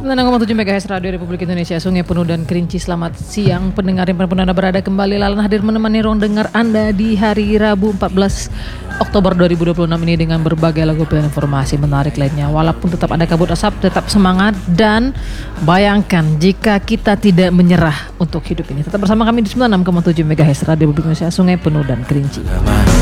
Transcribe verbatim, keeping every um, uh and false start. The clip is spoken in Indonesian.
sembilan koma tujuh MHz Radio Republik Indonesia, Sungai Penuh dan Kerinci. Selamat siang pendengar yang Anda berada kembali Lalan hadir menemani ruang dengar Anda di hari Rabu empat belas Oktober dua ribu dua puluh enam ini dengan berbagai lagu dan informasi menarik lainnya. Walaupun tetap ada kabut asap, tetap semangat dan bayangkan jika kita tidak menyerah untuk hidup ini. Tetap bersama kami di sembilan puluh enam koma tujuh MHz Radio Republik Indonesia, Sungai Penuh dan Kerinci.